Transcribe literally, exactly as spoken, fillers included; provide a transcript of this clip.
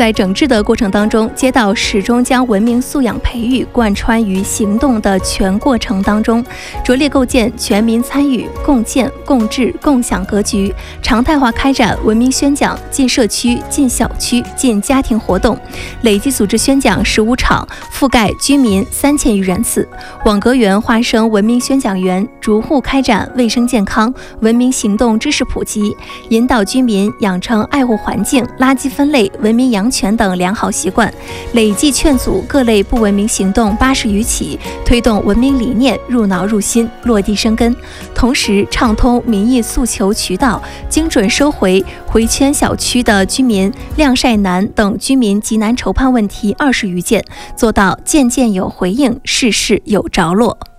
在整治的过程当中，街道始终将文明素养培育贯穿于行动的全过程当中，着力构建全民参与、共建、共治、共享格局，常态化开展文明宣讲，进社区、进小区、进家庭活动，累计组织宣讲十五场，覆盖居民三千余人次。网格员化身文明宣讲员，逐户开展卫生健康、文明行动知识普及，引导居民养成爱护环境、垃圾分类、文明养犬等良好习惯，累计劝阻各类不文明行动八十余起，推动文明理念入脑入心、落地生根。同时，畅通民意诉求渠道，精准收回回圈小区的居民晾晒难等居民急难愁盼问题二十余件，做到件件有回应，事事有着落。